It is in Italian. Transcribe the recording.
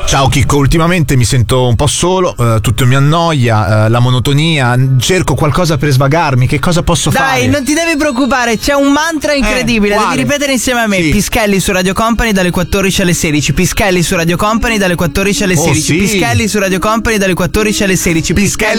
Ciao Chicco, ultimamente mi sento un po' solo, tutto mi annoia, la monotonia, cerco qualcosa per svagarmi, che cosa posso fare? Dai, non ti devi preoccupare, c'è un mantra incredibile, devi ripetere insieme a me. Sì. Pischelli su Radio Company dalle 14 alle 16, Pischelli su Radio Company dalle 14 alle 16, sì. Pischelli su Radio Company dalle 14 alle 16, Pischelli